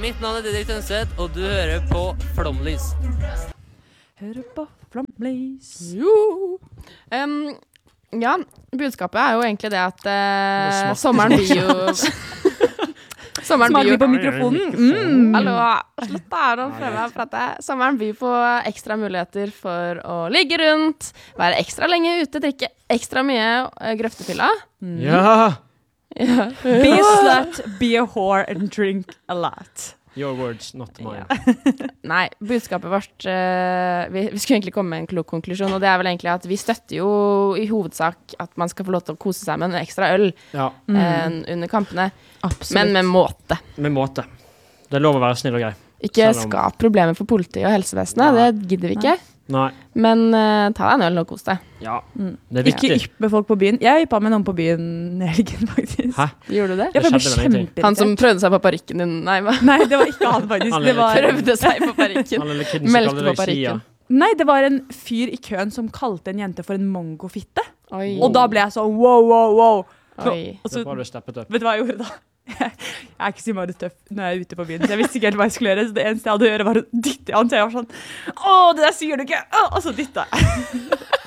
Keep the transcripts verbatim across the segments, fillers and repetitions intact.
Mitt navn er Didrik Tønseth, og du hører på Flomlys. Hører på Flomlys. Jo. Um, ja, budskapet er jo egentlig det at uh, sommeren blir jo... Sommeren Smaker blir jo... på mikrofonen. Mm. Hallo, slutt da, nå prøver jeg å prate. Sommeren byr på ekstra muligheter for å ligge rundt, være ekstra lenge ute, drikke ekstra mye uh, grøftefylla. Mm. Ja! Ja. Be a slut, be a whore and drink a lot. Your words, not mine. Ja. Nei, budskapet vårt uh, vi, vi skulle egentlig komme med en klok konklusjon, og det er vel egentlig at vi støtter jo i hovedsak at man skal få lov til å kose seg med en ekstra øl Ja. mm. uh, under kampene. Absolutt. Men med måte. Med måte. Det er lov å være snill og grei. Ikke Selv om- skap problemer for politiet og helsevesenet, Nei. det gidder vi ikke. Nei. Men uh, ta deg en øl og kos deg. Ja, Mm. det er Ikke viktig. yppe folk på byen. Jeg yppa med noen på byen i helgen, faktisk. Hæ? Gjorde du det? Jeg ble Det skjedde vel ingenting. kjempeirritert. Han som prøvde seg på parykken din, nei, hva? Nei, det var ikke han faktisk. Han Det lille var... kiden. Prøvde seg på parykken. Han lille kiden som Meldte kaller på deg Sia. parykken. Nei, det var en fyr i køen som kalte en jente for en mongofitte. Oi. Og da ble jeg sånn, wow, wow, wow. Oi. Og Det så, er bra du steppet opp. vet du hva jeg gjorde da? Jeg er ikke så innmari tøff når jeg er ute på byen, så jeg visste ikke helt hva jeg skulle gjøre, så det eneste jeg hadde å gjøre var å dytte i han, så jeg var sånn, åh, det der sier du ikke, åh, og så dytta jeg.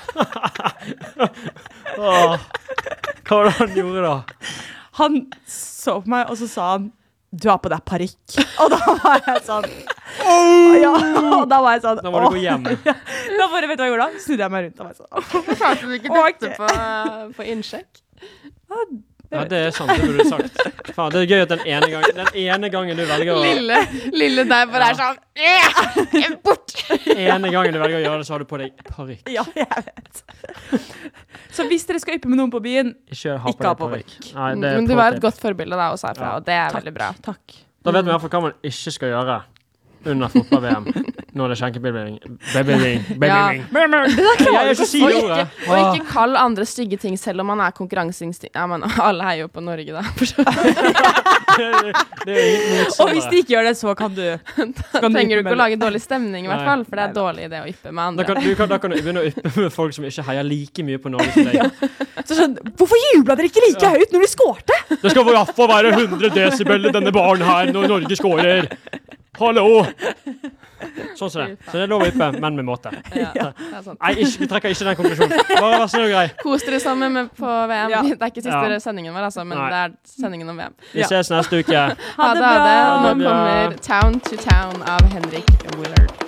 Åh, hva var det han gjorde da? Han så på meg, og så sa han, du har på deg parykk. Og da var jeg sånn, ja, og da var jeg sånn, Da må du åh. gå hjem. Da bare, vet du hva jeg gjorde da? Snudde jeg meg rundt og var sånn, Hvorfor klarte du ikke Ok. dette på, på innsjekk? Ja, det er sant, det burde du sagt. Faen, det er gøy at den ene, gang, den ene gangen du velger å... Lille, lille der bare er sånn, «Øh, bort! ene gangen du velger å gjøre det, så har du på deg parykk. ja, jeg vet. Så hvis dere skal yppe med noen på byen, Ikke ha på Ikke ha deg på parykk. Nei, det er Men du pro var et tip. godt forbilde da, også herfra, Ja. og det er Takk. veldig bra. takk. Da vet vi i hvert fall hva man ikke skal gjøre under fotball-V M. Når det er skjenkebevilling. Bevilling. Bevilling. Jeg er ikke si Og det ikke, ordet. og ikke kall andre stygge ting selv om man er konkurranseinstinkt. Ja, men alle heier jo på Norge da. for så vidt. Det er ingen Og hvis de ikke gjør det, så kan du... Da trenger du ikke å lage dårlig stemning i hvert Nei. fall, for det er dårlig det å yppe med Da andre. kan, du kan, da kan du begynne å yppe med folk som ikke heier like mye på Norge som deg. Så sånn, hvorfor jubla dere ikke like høyt når de skårte? Det skal i hvert fall være hundre desibel i denne baren her når Norge skårer. Hallo! Sånn som det. Så det er lov å yppe, men med måte. Ja, det er sant. Nei, ikke, vi trekker ikke den konklusjonen. Bare vær snill og grei. Kos dere sammen med på V M. Ja. Det er ikke siste Ja. sendingen vår, altså, men Nei. det er sendingen om V M. Vi Ja. ses neste uke. Ha det, ha det. bra. Nå Ha det bra. kommer Town to Town av Henrik Willard.